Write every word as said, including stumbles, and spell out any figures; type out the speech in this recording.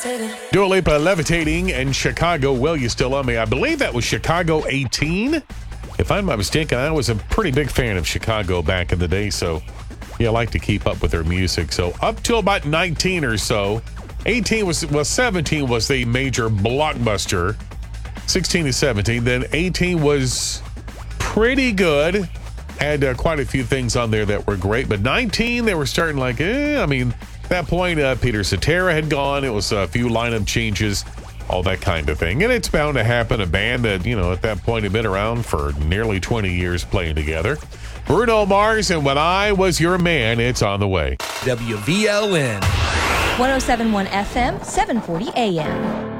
Dua Lipa, Levitating, in Chicago. Will You Still Love Me? I believe that was Chicago eighteen. If I'm not mistaken, I was a pretty big fan of Chicago back in the day, so yeah, I like to keep up with their music. So up till about nineteen or so, eighteen was, well, seventeen was the major blockbuster, sixteen to seventeen. Then eighteen was pretty good, had uh, quite a few things on there that were great, but nineteen, they were starting like, eh, I mean, at that point, uh, Peter Cetera had gone. It was a few lineup changes, all that kind of thing. And it's bound to happen. A band that, you know, at that point had been around for nearly twenty years playing together. Bruno Mars and When I Was Your Man, it's on the way. W V L N. one oh seven point one F M, seven forty A M.